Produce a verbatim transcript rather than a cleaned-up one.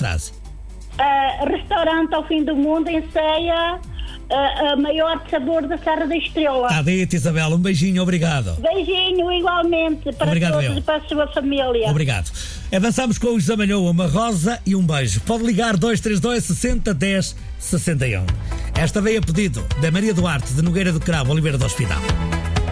frase. Uh, restaurante ao fim do mundo em Ceia, uh, uh, maior sabor da Serra da Estrela. Está dito, Isabel. Um beijinho, obrigado. Beijinho igualmente para Obrigado, todos eu. e para a sua família. Obrigado. Avançamos com o José Malhoa, uma rosa e um beijo. Pode ligar dois três dois, sessenta, dez, sessenta e um. Esta veio a pedido da Maria Duarte, de Nogueira do Cravo, Oliveira do Hospital.